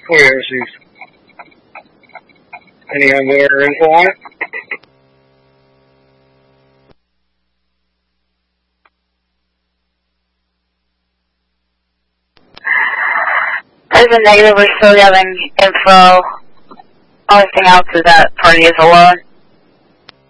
Clearances. Any other info on it? As a negative, we're still having info. Only thing else is that party is alone.